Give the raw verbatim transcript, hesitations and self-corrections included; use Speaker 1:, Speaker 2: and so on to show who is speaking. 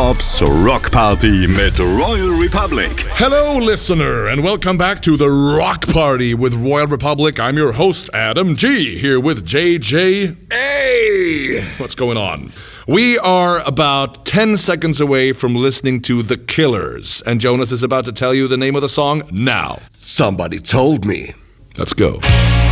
Speaker 1: Bobs Rock Party mit Royal Republic.
Speaker 2: Hello, listener, and welcome back to the Rock Party with Royal Republic. I'm your host, Adam G, here with J J. Hey! What's going on? We are about ten seconds away from listening to The Killers, and Jonas is about to tell you the name of the song now.
Speaker 3: Somebody told me.
Speaker 2: Let's go.